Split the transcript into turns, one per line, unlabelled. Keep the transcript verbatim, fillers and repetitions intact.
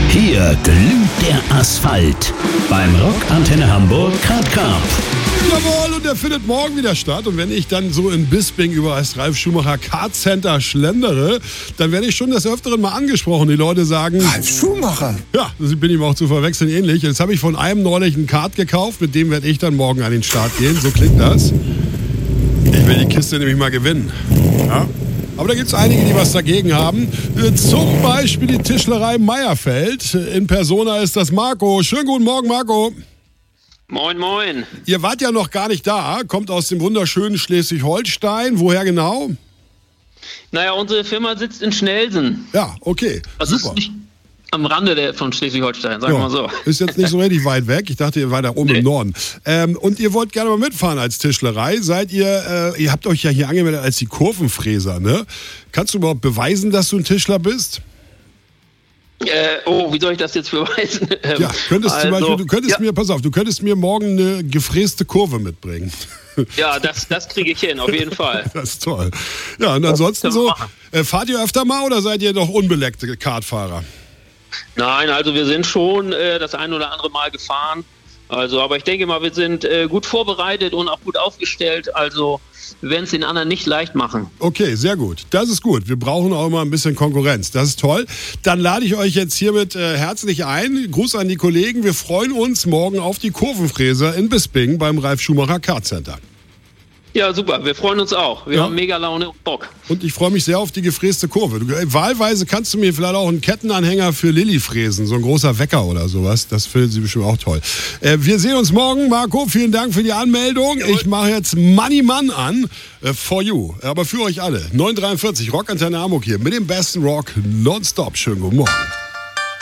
Hier glüht der Asphalt beim Rock Antenne Hamburg Kart Cup.
Jawohl, und der findet morgen wieder statt. Und wenn ich dann so in Bisping über das Ralf Schumacher Kart Center schlendere, dann werde ich schon des Öfteren mal angesprochen. Die Leute sagen...
Ralf Schumacher?
Ja, das bin ihm auch zu verwechseln ähnlich. Jetzt habe ich von einem neulich ein Kart gekauft, mit dem werde ich dann morgen an den Start gehen. So klingt das. Ich will die Kiste nämlich mal gewinnen. Ja? Aber da gibt es einige, die was dagegen haben. Zum Beispiel die Tischlerei Meierfeld. In Persona ist das Marco. Schönen guten Morgen, Marco.
Moin, moin.
Ihr wart ja noch gar nicht da, kommt aus dem wunderschönen Schleswig-Holstein. Woher genau?
Naja, unsere Firma sitzt in Schnelsen.
Ja, okay,
Das
super.
ist nicht am Rande der, von Schleswig-Holstein, sagen wir
Ja,
mal so.
ist jetzt nicht so richtig weit weg. Ich dachte, ihr seid da oben
Nee.
im Norden. Ähm, und ihr wollt gerne mal mitfahren als Tischlerei. Seid ihr, äh, ihr habt euch ja hier angemeldet als die Kurvenfräser, ne? Kannst du überhaupt beweisen, dass du ein Tischler bist?
Äh, oh, wie soll ich das jetzt beweisen? Ähm,
Ja, könntest zum
also,
Beispiel, du könntest
ja,
mir, pass auf, du könntest mir morgen eine gefräste Kurve mitbringen.
ja, das, das kriege ich hin, auf jeden Fall.
Das ist toll. Ja, und ansonsten
können wir
so,
machen.
äh, fahrt ihr öfter mal oder seid ihr noch unbeleckte Kartfahrer?
Nein, also wir sind schon äh, das ein oder andere Mal gefahren. Also, aber ich denke mal, wir sind äh, gut vorbereitet und auch gut aufgestellt. Also, wir werden es den anderen nicht leicht machen.
Okay, sehr gut. Das ist gut. Wir brauchen auch immer ein bisschen Konkurrenz. Das ist toll. Dann lade ich euch jetzt hiermit äh, herzlich ein. Gruß an die Kollegen. Wir freuen uns morgen auf die Kurvenfräser in Bisping beim Ralf Schumacher Kart Center.
Ja, super. Wir freuen uns auch. Wir
Ja.
haben mega Laune und Bock.
Und ich freue mich sehr auf die gefräste Kurve. Du, äh, wahlweise kannst du mir vielleicht auch einen Kettenanhänger für Lilly fräsen. So ein großer Wecker oder sowas. Das findet sie bestimmt auch toll. Äh, wir sehen uns morgen. Marco, vielen Dank für die Anmeldung. Ich mache jetzt Money Mann an. Äh, for you. Aber für euch alle. neun dreiundvierzig Rock Antenne Hamburg hier mit dem besten Rock nonstop. Schönen guten Morgen.